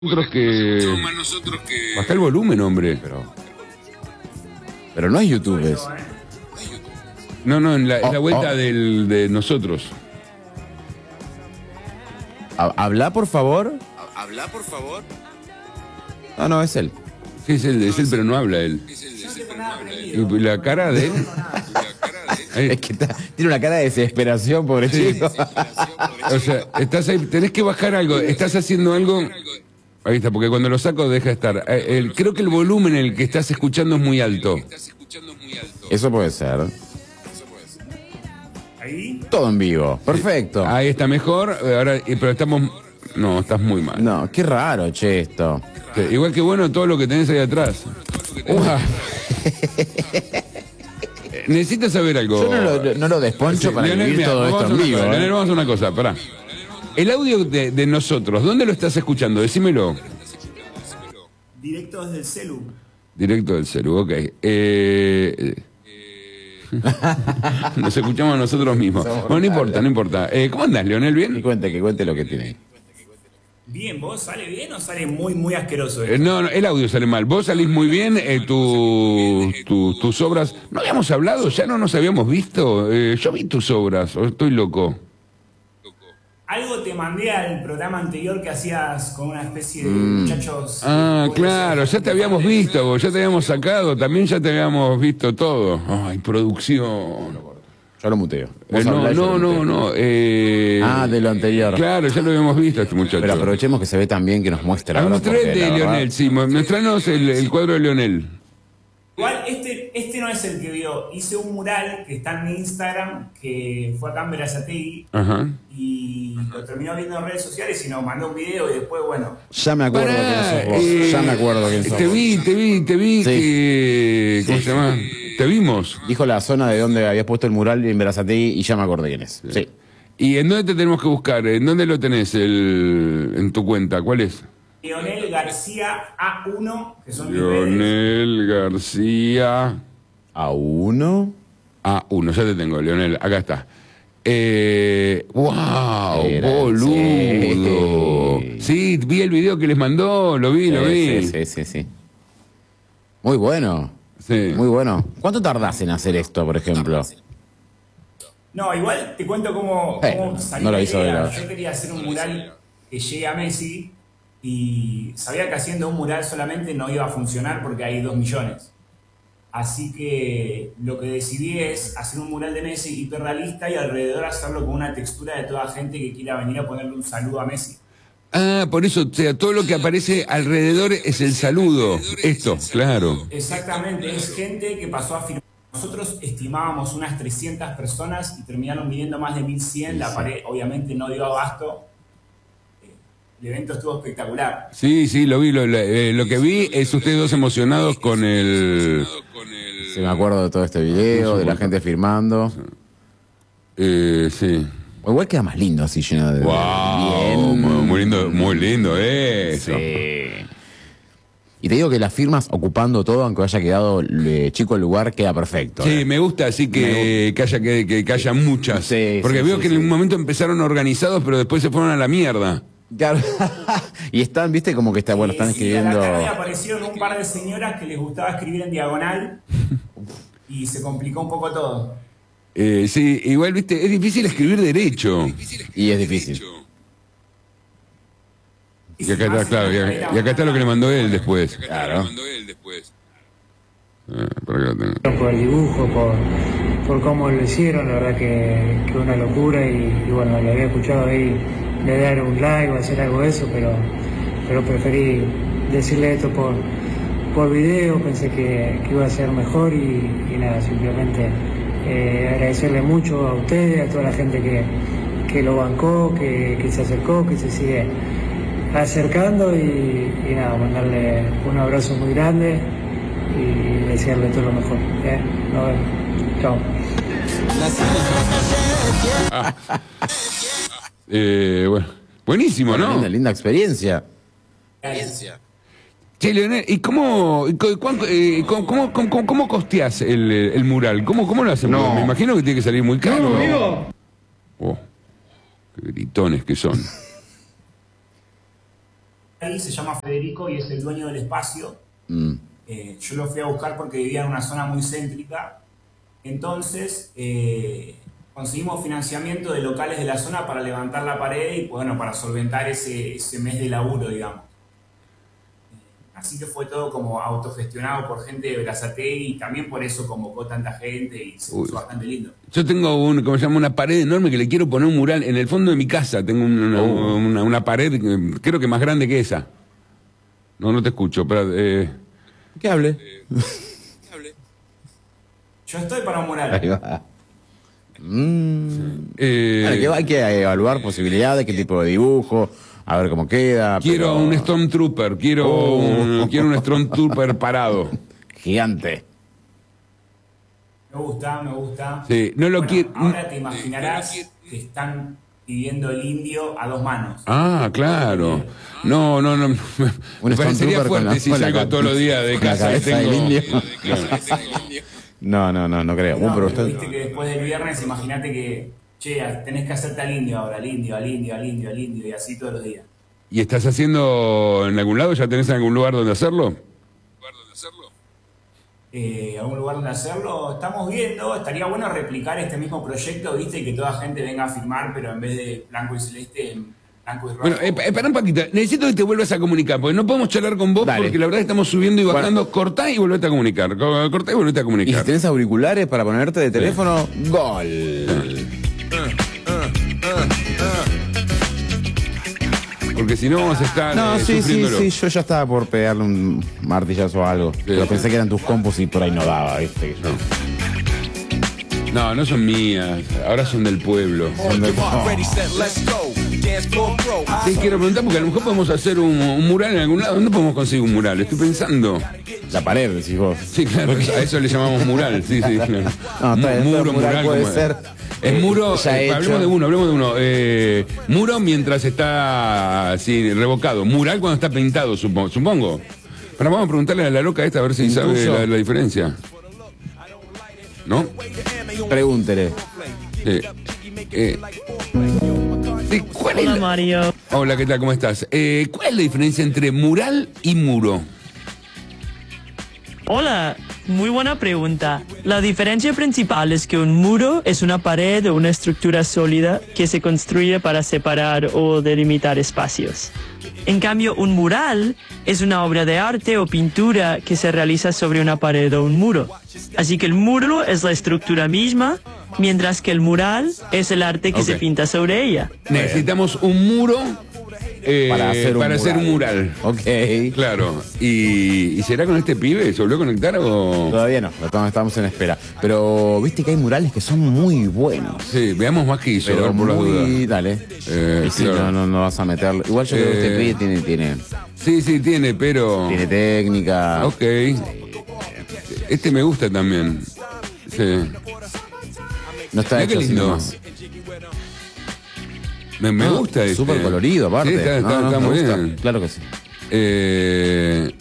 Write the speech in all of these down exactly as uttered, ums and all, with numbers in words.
nosotros que... Somos nosotros que... Baja el volumen, hombre. Pero, pero no es YouTube, es. No, no, en la, Oh, es la vuelta oh. del, de nosotros. Ha- Habla, por favor. Habla, por favor. No, no, es él. Sí, es él, es él, pero no habla él. Es el, es el pero no habla él. Y la cara de él... La cara de él. Ahí. Es que está- tiene una cara de desesperación, pobre Sí. chico. O sea, estás ahí, tenés que bajar algo, estás haciendo algo... Ahí está, porque cuando lo saco deja de estar. Eh, el- creo que el volumen en el que estás escuchando es muy alto. Estás escuchando muy alto. Eso puede ser. Eso puede ser. Ahí. Todo en vivo. Perfecto. Ahí está mejor, eh, ahora, eh, pero estamos... No, estás muy mal. No, qué raro, che, esto. Sí, igual que bueno todo lo que tenés ahí atrás. Uah. Eh, Necesitas saber algo. Yo no lo, no lo desponcho Sí, para Leonel, vivir mira, todo vamos esto a en hacer vivo. una cosa, ¿eh? Leonel, vamos a hacer una cosa, pará. El audio de, de nosotros, ¿dónde lo estás escuchando? Decímelo. Directo desde el celu. Directo del celu, ok. Eh, nos escuchamos nosotros mismos. Somos Bueno, no importa, no importa. Eh, ¿Cómo andás, Leonel? Que ¿Bien? cuente, que cuente lo que tiene. Bien, ¿vos sale bien o sale muy, muy asqueroso? Eh, no, no, el audio sale mal. Vos salís muy bien, eh, tu- tu- tus obras... ¿No habíamos hablado? ¿Ya no nos habíamos visto? Eh, yo vi tus obras, o estoy loco. Algo te mandé al programa anterior que hacías con una especie de muchachos. Ah, eh, claro, ya te habíamos infantes. visto, vos, ya te habíamos sacado, también ya te habíamos visto todo. Ay, producción. Yo lo muteo. Eh, Vos no, hablá y yo no, lo no, muteo. no. eh, Ah, de lo anterior. Claro, ya lo habíamos visto a este muchacho. Pero aprovechemos que se ve tan bien que nos muestra. Ah, ahora, mostré porque el de la verdad- Leonel, sí, mo- mostranos el, el cuadro de Leonel. Igual, este, este no es el que vio. Hice un mural que está en mi Instagram, que fue acá en Berazategui, Ajá. y lo terminó viendo en redes sociales y nos mandó un video y después, bueno. Ya me acuerdo Pará, quién sos vos. eh, ya me acuerdo quién sos Te vos. vi, te vi, te vi Sí. que... ¿Cómo Sí. se llama? Te vimos. Dijo la zona de donde habías puesto el mural en Berazategui y ya me acordé quién es. Sí. ¿Y en dónde te tenemos que buscar? ¿En dónde lo tenés el, en tu cuenta? ¿Cuál es? Leonel García A uno, que son mis redes. Leonel García A uno. A uno, ya te tengo, Leonel, acá está. Eh, ¡Wow! Era, ¡Boludo! sí. Sí, vi el video que les mandó, lo vi, lo vi. Sí, sí, sí, sí. Muy bueno. Sí. Muy bueno. ¿Cuánto tardás en hacer esto, por ejemplo? No, igual te cuento cómo, Eh, cómo salió no lo la hizo idea. de la- Yo quería hacer un mural que llegue a Messi y sabía que haciendo un mural solamente no iba a funcionar porque hay dos millones. Así que lo que decidí es hacer un mural de Messi hiperrealista y alrededor hacerlo con una textura de toda gente que quiera venir a ponerle un saludo a Messi. Ah, por eso, o sea, todo lo que aparece alrededor es el saludo. Esto, claro. Exactamente, es gente que pasó a firmar. Nosotros estimábamos unas trescientas personas y terminaron viniendo más de mil cien. La pared obviamente no dio abasto. Eh, El evento estuvo espectacular. Sí, sí, lo vi. Lo, lo- eh, lo que vi es ustedes dos emocionados con el... Sí, me acuerdo de todo este video, de la gente firmando. Eh, sí. O igual queda más lindo así, lleno de... ¡Wow! Muy, muy lindo, muy lindo eso. Sí. Y te digo que las firmas ocupando todo, aunque haya quedado eh, chico el lugar, queda perfecto. Sí, eh. me gusta así que, que haya que, que- que haya muchas. Sí, Porque sí, veo sí, que sí. en un momento empezaron organizados, pero después se fueron a la mierda. Claro. Y están, viste, como que está, bueno, están Eh, sí, a la escribiendo... tarde aparecieron un par de señoras que les gustaba escribir en diagonal y se complicó un poco todo. Eh, sí, igual, viste, es difícil escribir derecho. Y es difícil. Y acá está, claro, y acá, y acá está lo que le mandó él después. Claro. Eh, para que lo tenga. Por el dibujo, por, por cómo lo hicieron, la verdad que, que una locura y, y bueno, lo había escuchado ahí de dar un like o hacer algo de eso, pero, pero preferí decirle esto por, por video, pensé que, que iba a ser mejor y, y nada, simplemente eh, agradecerle mucho a ustedes, a toda la gente que, que lo bancó, que, que se acercó, que se sigue acercando y, y nada, mandarle un abrazo muy grande y desearle todo lo mejor. ¿eh? Nos vemos. Chao. Eh, bueno, buenísimo, ¿no? Linda, linda experiencia. Che, Leonel, ¿y cómo, y cu- cuánto- eh, cómo, cómo, cómo, cómo costeás el, el mural? ¿Cómo, cómo lo hacen? No. Me imagino que tiene que salir muy caro. Oh, qué gritones que son. ahí se llama Federico y es el dueño del espacio. Mm. Eh, yo lo fui a buscar porque vivía en una zona muy céntrica. Entonces eh, conseguimos financiamiento de locales de la zona para levantar la pared y bueno, para solventar ese, ese mes de laburo, digamos. Eh, así que fue todo como autogestionado por gente de Berazategui y también por eso convocó tanta gente y se puso bastante lindo. Yo tengo un, como se llama, una pared enorme que le quiero poner un mural en el fondo de mi casa. Tengo una, Oh. una, una pared, eh, creo que más grande que esa. No, no te escucho, pero... Eh, ¿Qué hable? Yo estoy para un mural. Ahí va. Mm. eh, Bueno, que hay que evaluar posibilidades, qué tipo de dibujo, a ver cómo queda. quiero pero- un Stormtrooper, quiero, Oh. un, quiero un Stormtrooper parado. Gigante. Me gusta, me gusta. Sí, no lo Bueno, quiero- ahora te imaginarás que están pidiendo el indio a dos manos. Ah, claro. No, no, no. Me Un parecería Stormtrooper con fuerte la- si con la salgo ca- todos los días de con la casa y cabeza del tengo... indio. Claro. No, no, no, no creo. No, Uh, pero pero usted- viste que después del viernes, imagínate que, che, tenés que hacerte al indio ahora, al indio, al indio, al indio, al indio, y así todos los días. ¿Y estás haciendo en algún lado? ¿Ya tenés en algún lugar donde hacerlo? ¿Lugar donde hacerlo? Eh, ¿Algún lugar donde hacerlo? Estamos viendo, estaría bueno replicar este mismo proyecto, viste, y que toda gente venga a firmar, pero en vez de blanco y celeste, en blanco y rojo. Bueno, eh, eh, pará un poquito. Necesito que te vuelvas a comunicar, porque no podemos charlar con vos Dale. porque la verdad estamos subiendo y bajando. Cortá y volvete a comunicar. Co- Cortá y volvete a Y si comunicar. tenés auriculares para ponerte de teléfono, gol. Porque si no vamos a estar No, eh, sí, sí, sufriéndolo. sí, yo ya estaba por pegarle un martillazo o algo. Pero pensé que eran tus compus y por ahí no daba, ¿viste? No, no son mías. Ahora son del pueblo. Son de- Sí, quiero preguntar porque a lo mejor podemos hacer un, un mural en algún lado. ¿Dónde podemos conseguir un mural? Estoy pensando. La pared, decís vos. Sí, claro, a eso le llamamos mural. Sí, sí, claro. No, está bien, Mu- mural puede como- ser, Es eh, muro, ya eh, hecho. hablemos de uno, hablemos de uno. Eh, muro mientras está así revocado. Mural cuando está pintado, supo- supongo. Pero vamos a preguntarle a la loca esta a ver si sabe Incluso- la, la diferencia. ¿No? Pregúntele. Sí. Eh, sí, ¿cuál es Hola la- Mario. Hola, ¿qué tal? ¿Cómo estás? Eh, ¿Cuál es la diferencia entre mural y muro? Hola, muy buena pregunta. La diferencia principal es que un muro es una pared o una estructura sólida que se construye para separar o delimitar espacios. En cambio, un mural es una obra de arte o pintura que se realiza sobre una pared o un muro. Así que el muro es la estructura misma, mientras que el mural es el arte que Ok. se pinta sobre ella. Necesitamos un muro eh, Para hacer un para hacer un mural. mural. Ok. Claro. ¿Y, y será con este pibe? ¿Se volvió a conectar o...? Todavía no, estamos, estamos en espera. Pero viste que hay murales que son muy buenos. Sí, veamos más que hizo, a Pero ver, por las dudas. muy... Dale. Eh, Y si claro. no, no, no vas a meterlo. Igual yo creo que Eh. este pibe tiene, tiene, Sí, sí, tiene, pero... tiene técnica. Ok. Este me gusta también. Sí. No está Mirá qué hecho así lindo. nomás. Me, me No, gusta este. Súper colorido, aparte. Sí, está, No, está- no, está me muy gusta. bien. Claro que sí. Eh,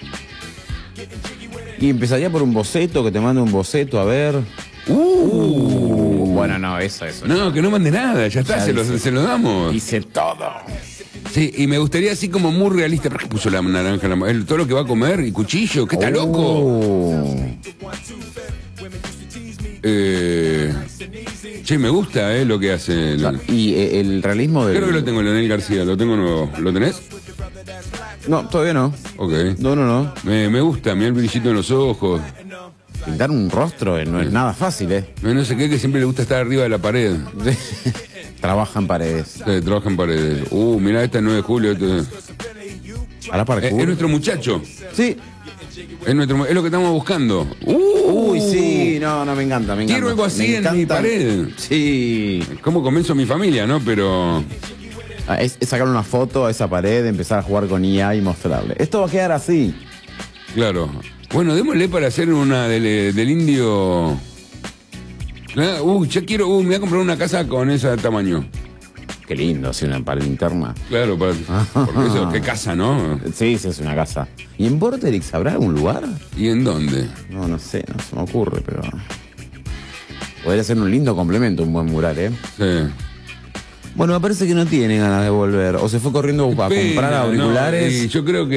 Y empezaría por un boceto, que te mande un boceto, a ver. Uh, bueno, no, eso, eso. no, que no mande nada, ya está, Ya se lo, dice. se lo damos. Hice todo. Sí, y me gustaría así como muy realista. ¿Por qué puso la naranja? en la- el- todo lo que va a comer y cuchillo, ¿qué está loco? Oh. Eh, che, me gusta eh, lo que hace. el- Y eh, el realismo del... Creo que lo tengo, Leonel García, lo tengo nuevo. ¿Lo tenés? No, todavía no. Ok. No, no, no. Me, me gusta, mira el brillito en los ojos. Pintar un rostro eh, no es nada fácil, ¿eh? No, no sé qué, que siempre le gusta estar arriba de la pared. Trabaja en paredes. Eh, trabaja en paredes. Uh, mirá, esta es nueve de julio. este- Hará Es, parkour. es nuestro muchacho. Sí. Es, nuestro, es lo que estamos buscando. Uh, Uy, sí, no, no, me encanta, me encanta. Quiero algo así Me en mi encanta. pared. Sí. ¿Cómo comienzo mi familia, no? Pero. Ah, Es, es sacar una foto a esa pared, empezar a jugar con I A y mostrarle. Esto va a quedar así. Claro. Bueno, démosle para hacer una del, del indio. Ah, Uh, ya quiero. Uh, me voy a comprar una casa con ese tamaño. Qué lindo, así una pared interna. Claro, para, porque eso, qué casa, ¿no? Sí, sí, es una casa. ¿Y en Vorterix habrá algún lugar? ¿Y en dónde? No, no sé, no se me ocurre, pero. Podría ser un lindo complemento, un buen mural, ¿eh? Sí. Bueno, me parece que no tiene ganas de volver. O se fue corriendo a comprar Pena, no, auriculares. y yo creo que